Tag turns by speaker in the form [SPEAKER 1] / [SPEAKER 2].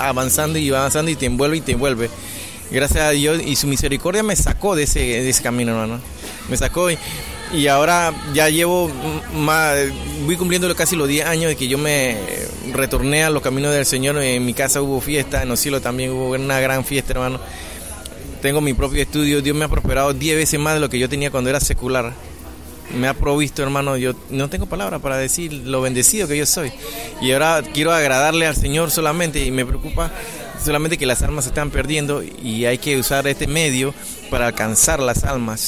[SPEAKER 1] avanzando y te envuelve y te envuelve. Gracias a Dios y su misericordia me sacó de ese camino, hermano. Me sacó y ahora ya voy cumpliendo casi los 10 años de que yo me retorné a los caminos del Señor. En mi casa hubo fiesta, en los cielos también hubo una gran fiesta, hermano. Tengo mi propio estudio, Dios me ha prosperado 10 veces más de lo que yo tenía cuando era secular. Me ha provisto, hermano, yo no tengo palabras para decir lo bendecido que yo soy. Y ahora quiero agradarle al Señor solamente, y me preocupa solamente que las almas se están perdiendo y hay que usar este medio para alcanzar las almas.